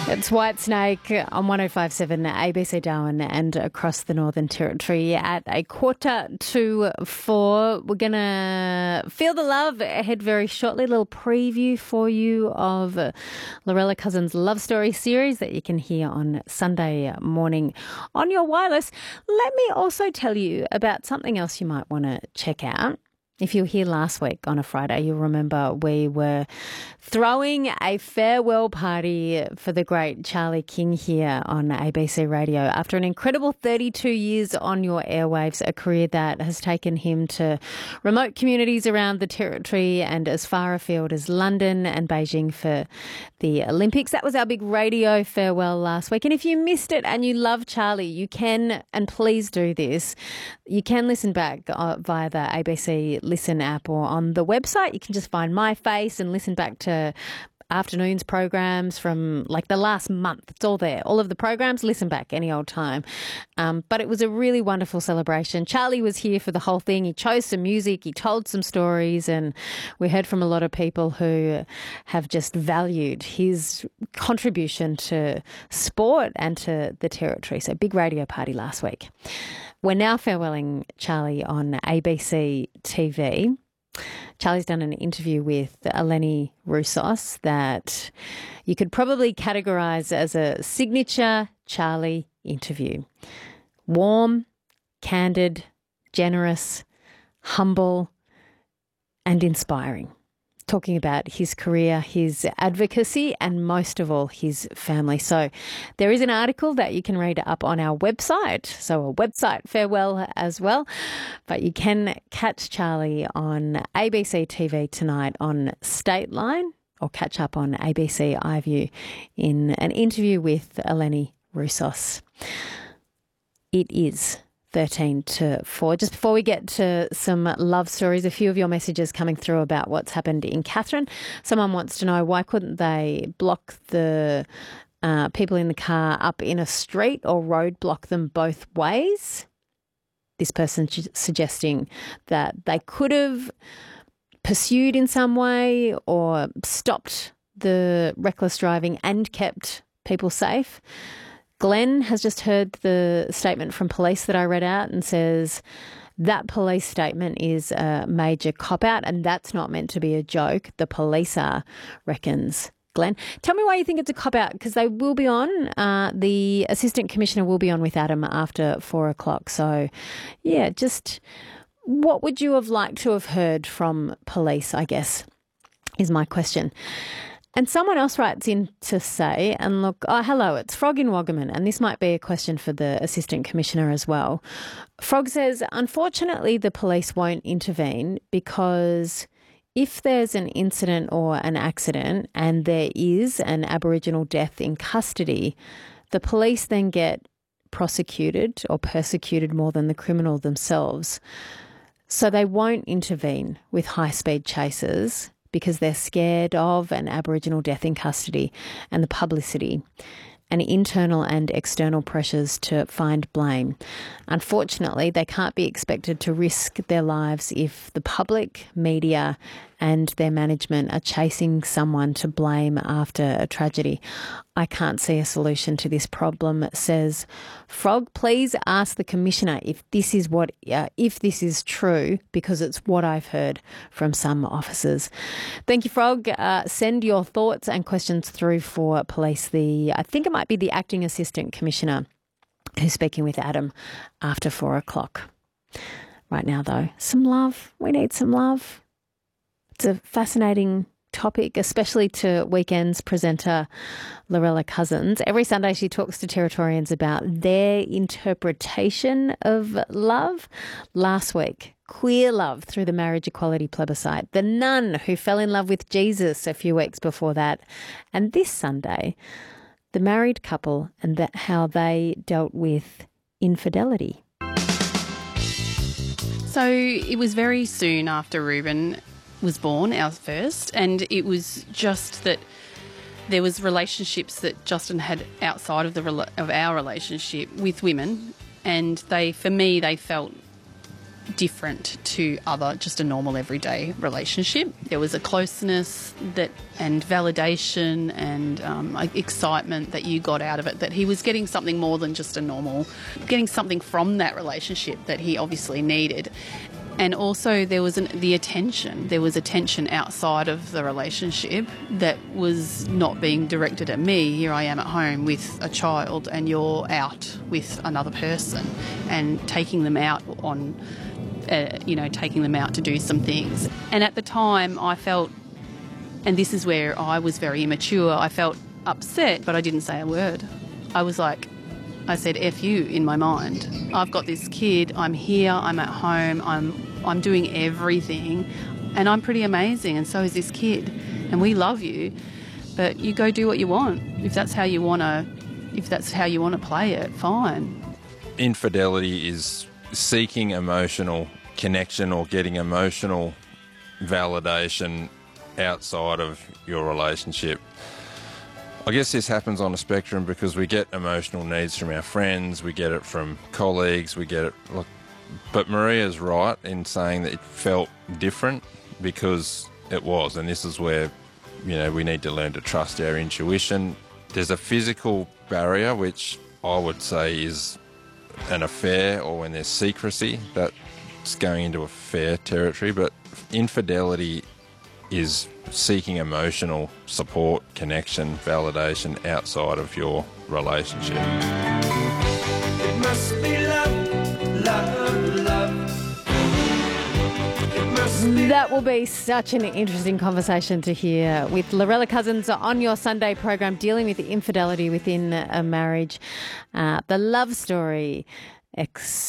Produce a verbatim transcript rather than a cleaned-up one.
It's Whitesnake on one oh five point seven A B C Darwin and across the Northern Territory at a quarter to four. We're going to feel the love ahead very shortly. A little preview for you of Lorella Cousins' Love Story series that you can hear on Sunday morning on your wireless. Let me also tell you about something else you might want to check out. If you were here last week on a Friday, you'll remember we were throwing a farewell party for the great Charlie King here on A B C Radio. After an incredible thirty-two years on your airwaves, a career that has taken him to remote communities around the Territory and as far afield as London and Beijing for the Olympics. That was our big radio farewell last week. And if you missed it and you love Charlie, you can, and please do this, you can listen back uh, via the A B C Listen app or on the website. You can just find my face and listen back to afternoons programs from like the last month. It's all there. All of the programs, listen back any old time. Um, but it was a really wonderful celebration. Charlie was here for the whole thing. He chose some music. He told some stories, and we heard from a lot of people who have just valued his contribution to sport and to the Territory. So big radio party last week. We're now farewelling Charlie on A B C T V. Charlie's done an interview with Eleni Roussos that you could probably categorise as a signature Charlie interview. Warm, candid, generous, humble and inspiring. Talking about his career, his advocacy, and most of all, his family. So there is an article that you can read up on our website. So a website farewell as well. But you can catch Charlie on A B C T V tonight on State Line, or catch up on A B C iView in an interview with Eleni Roussos. It is thirteen to four. Just before we get to some love stories, a few of your messages coming through about what's happened in Katherine. Someone wants to know, why couldn't they block the uh, people in the car up in a street or road block them both ways? This person suggesting that they could have pursued in some way or stopped the reckless driving and kept people safe. Glenn has just heard the statement from police that I read out and says that police statement is a major cop-out and that's not meant to be a joke. The police are, reckons Glenn. Tell me why you think it's a cop-out, because they will be on. Uh, the Assistant Commissioner will be on with Adam after four o'clock. So, yeah, just what would you have liked to have heard from police, I guess, is my question. And someone else writes in to say, and look, oh, hello, it's Frog in Wagaman, and this might be a question for the Assistant Commissioner as well. Frog says, unfortunately, the police won't intervene because if there's an incident or an accident and there is an Aboriginal death in custody, the police then get prosecuted or persecuted more than the criminal themselves. So they won't intervene with high-speed chases because they're scared of an Aboriginal death in custody and the publicity and internal and external pressures to find blame. Unfortunately, they can't be expected to risk their lives if the public, media and their management are chasing someone to blame after a tragedy. I can't see a solution to this problem, says Frog. Please ask the Commissioner if this is what, uh, if this is true, because it's what I've heard from some officers. Thank you, Frog. Uh, send your thoughts and questions through for police. The I think it might be the Acting Assistant Commissioner who's speaking with Adam after four o'clock. Right now, though, some love. We need some love. It's a fascinating topic, especially to Weekends presenter Lorella Cousins. Every Sunday she talks to Territorians about their interpretation of love. Last week, queer love through the marriage equality plebiscite. The nun who fell in love with Jesus a few weeks before that. And this Sunday, the married couple and that how they dealt with infidelity. So it was very soon after Reuben was born, our first, and it was just that there was relationships that Justin had outside of the of our relationship with women, and they, for me, they felt different to other, just a normal everyday relationship. There was a closeness that and validation and um, excitement that you got out of it, that he was getting something more than just a normal, getting something from that relationship that he obviously needed. And also there was an, the attention. There was attention outside of the relationship that was not being directed at me. Here I am at home with a child and you're out with another person and taking them out on, uh, you know, taking them out to do some things. And at the time I felt, and this is where I was very immature, I felt upset, but I didn't say a word. I was like, I said F you in my mind. I've got this kid, I'm here, I'm at home, I'm I'm doing everything and I'm pretty amazing and so is this kid and we love you, but you go do what you want. If that's how you want to if that's how you want to play it, fine. Infidelity is seeking emotional connection or getting emotional validation outside of your relationship. I guess this happens on a spectrum because we get emotional needs from our friends, we get it from colleagues, we get it... Look, but Maria's right in saying that it felt different because it was, and this is where, you know, we need to learn to trust our intuition. There's a physical barrier, which I would say is an affair or when there's secrecy, that's going into affair territory, but infidelity is seeking emotional support, connection, validation outside of your relationship. It must be love, love, love. It must be That will be such an interesting conversation to hear with Lorella Cousins on your Sunday program, dealing with infidelity within a marriage, uh, the love story. Ex-